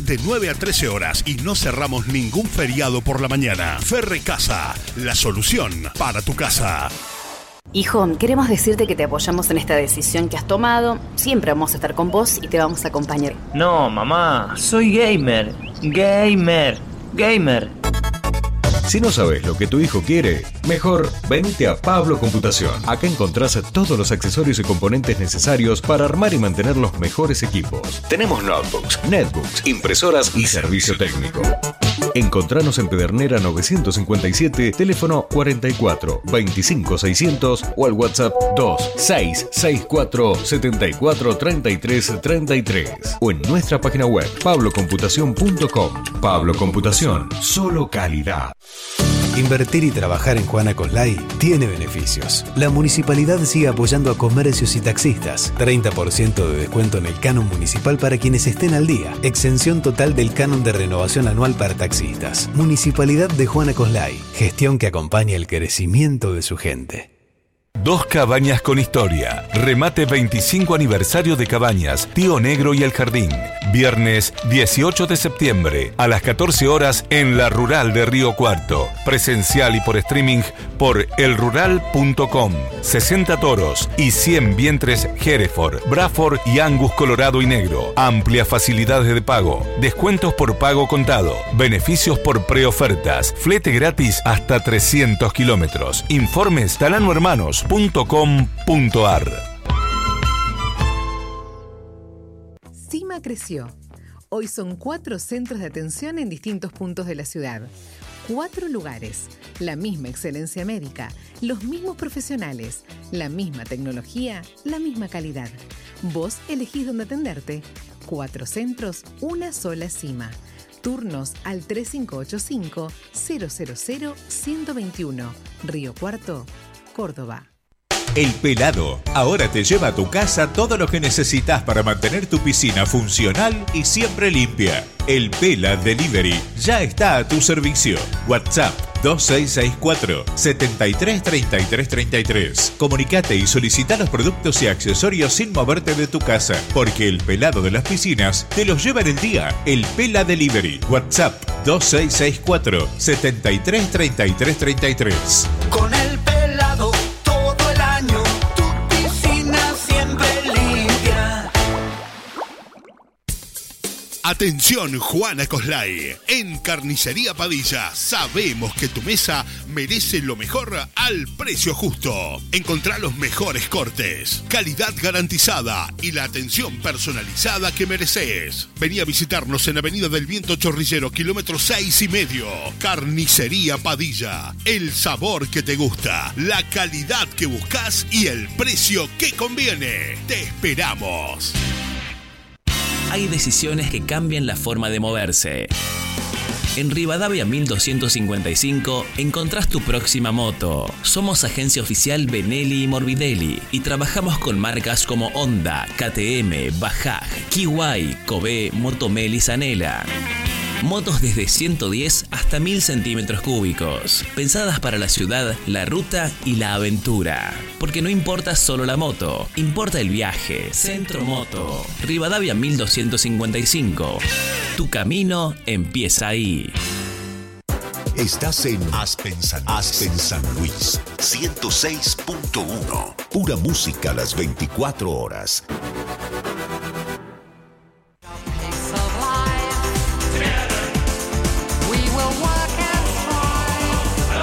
de 9 a 13 horas y no cerramos ningún feriado por la mañana. Ferrecasa, la solución para tu casa. Hijo, queremos decirte que te apoyamos en esta decisión que has tomado. Siempre vamos a estar con vos y te vamos a acompañar. No, mamá, soy gamer. Si no sabes lo que tu hijo quiere, mejor venite a Pablo Computación. Acá encontrás todos los accesorios y componentes necesarios para armar y mantener los mejores equipos. Tenemos notebooks, netbooks, impresoras y servicio técnico. Encontranos en Pedernera 957, teléfono 44 25 600 o al WhatsApp 2664 74 33 33 o en nuestra página web pablocomputacion.com. Pablo Computación, solo calidad. Invertir y trabajar en Juana Coslay tiene beneficios. La municipalidad sigue apoyando a comercios y taxistas. 30% de descuento en el canon municipal para quienes estén al día. Exención total del canon de renovación anual para taxistas. Municipalidad de Juana Coslay. Gestión que acompaña el crecimiento de su gente. Dos Cabañas con historia. Remate 25 aniversario de Cabañas, Tío Negro y El Jardín. Viernes 18 de septiembre a las 14 horas en la Rural de Río Cuarto. Presencial y por streaming por elrural.com. 60 toros y 100 vientres Hereford, Braford y Angus colorado y negro. Amplias facilidades de pago. Descuentos por pago contado. Beneficios por preofertas. Flete gratis hasta 300 kilómetros. Informes talanohermanos.com.ar. CIMA creció. Hoy son 4 centros de atención en distintos puntos de la ciudad. 4 lugares, la misma excelencia médica, los mismos profesionales, la misma tecnología, la misma calidad. Vos elegís dónde atenderte. 4 centros, una sola CIMA. Turnos al 3585-000-121. Río Cuarto, Córdoba. El Pelado ahora te lleva a tu casa todo lo que necesitas para mantener tu piscina funcional y siempre limpia. El Pela Delivery ya está a tu servicio. WhatsApp 2664 73 33 33. Comunicate y solicita los productos y accesorios sin moverte de tu casa, porque el pelado de las piscinas te los lleva en el día. El Pela Delivery. WhatsApp 2664 73 33 33. Con el pelado todo el año, tu piscina siempre limpia. Atención, Juana Coslay. En Carnicería Padilla sabemos que tu mesa merece lo mejor al precio justo. Encontrá los mejores cortes, calidad garantizada y la atención personalizada que mereces. Vení a visitarnos en Avenida del Viento Chorrillero, kilómetro 6,5. Carnicería Padilla. El sabor que te gusta, la calidad que buscas y el precio que conviene. Te esperamos. Hay decisiones que cambian la forma de moverse. En Rivadavia 1255 encontrás tu próxima moto. Somos agencia oficial Benelli y Morbidelli y trabajamos con marcas como Honda, KTM, Bajaj, Kiwai, Kobe, Motomel y Zanela. Motos desde 110 hasta 1000 centímetros cúbicos. Pensadas para la ciudad, la ruta y la aventura. Porque no importa solo la moto, importa el viaje. Centro Moto. Rivadavia 1255. Tu camino empieza ahí. Estás en Aspen San Luis 106.1. Pura música a las 24 horas.